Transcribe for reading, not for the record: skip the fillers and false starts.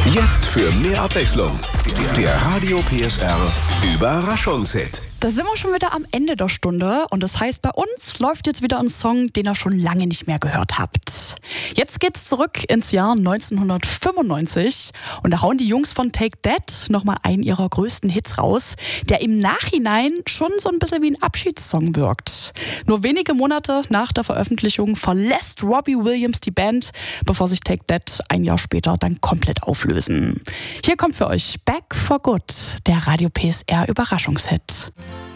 Jetzt für mehr Abwechslung. Der Radio PSR Überraschungshit. Da sind wir schon wieder am Ende der Stunde und das heißt, bei uns läuft jetzt wieder ein Song, den ihr schon lange nicht mehr gehört habt. Jetzt geht's zurück ins Jahr 1995 und da hauen die Jungs von Take That nochmal einen ihrer größten Hits raus, der im Nachhinein schon so ein bisschen wie ein Abschiedssong wirkt. Nur wenige Monate nach der Veröffentlichung verlässt Robbie Williams die Band, bevor sich Take That ein Jahr später dann komplett auflösen. Hier kommt für euch Back for Good, der Radio PSR Überraschungshit.